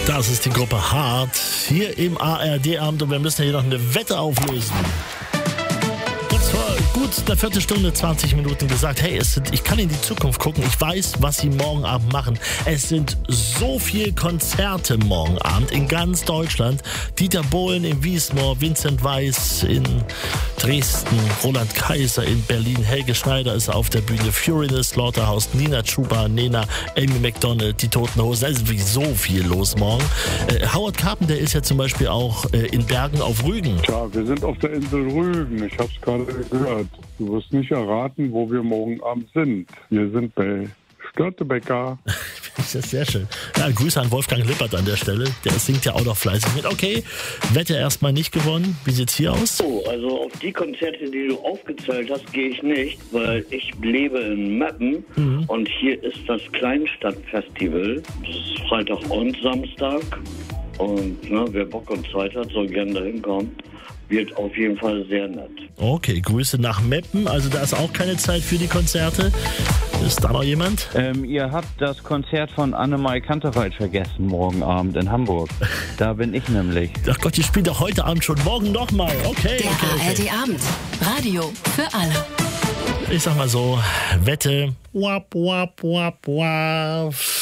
Das ist die Gruppe Hart hier im ARD-Abend und wir müssen hier noch eine Wette auflösen. Kurz vor gut einer Viertelstunde, 20 Minuten gesagt, hey, ich kann in die Zukunft gucken, ich weiß, was sie morgen Abend machen. Es sind so viele Konzerte morgen Abend in ganz Deutschland. Dieter Bohlen in Wiesmoor, Vincent Weiss in Dresden, Roland Kaiser in Berlin, Helge Schneider ist auf der Bühne, Fury in the Slaughterhouse, Nina Chuba, Nena, Amy McDonald, die Toten Hosen. Da ist wirklich so viel los morgen. Howard Carpenter ist ja zum Beispiel auch in Bergen auf Rügen. Tja, wir sind auf der Insel Rügen. Ich habe es gerade gehört. Du wirst nicht erraten, wo wir morgen Abend sind. Wir sind bei Störtebeker. Das ist sehr schön. Ja, Grüße an Wolfgang Lippert an der Stelle. Der singt ja auch noch fleißig mit. Okay, Wette erstmal nicht gewonnen. Wie sieht's hier aus? Oh, also auf die Konzerte, die du aufgezählt hast, gehe ich nicht, weil ich lebe in Meppen und hier ist das Kleinstadtfestival. Das ist Freitag und Samstag. Und wer Bock und Zeit hat, soll gerne dahin kommen. Wird auf jeden Fall sehr nett. Okay, Grüße nach Meppen. Also da ist auch keine Zeit für die Konzerte. Ist da noch jemand? Ihr habt das Konzert von Annemarie Kantereit vergessen morgen Abend in Hamburg. Da bin ich nämlich. Ach Gott, die spielt doch heute Abend schon. Morgen nochmal. Okay. Der ARD-Abend. Radio für alle. Ich sag mal so, Wette. Wap, wap, wap, wap.